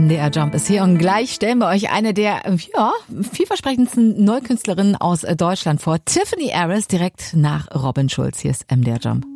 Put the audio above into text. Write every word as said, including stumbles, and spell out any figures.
M D R Jump ist hier und gleich stellen wir euch eine der ja, vielversprechendsten Neukünstlerinnen aus Deutschland vor. Tiffany Aris direkt nach Robin Schulz. Hier ist M D R Jump.